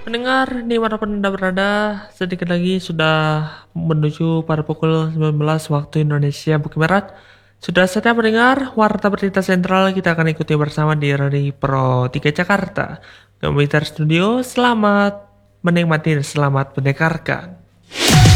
Pendengar, dimanapun Anda berada, sedikit lagi sudah menuju pada pukul 19 waktu Indonesia Bukit Barat. Sudah saatnya mendengar Warta Berita Sentral, kita akan ikuti bersama di Radio Pro 3 Jakarta. Komputer Studio, selamat menikmati dan selamat mendengarkan.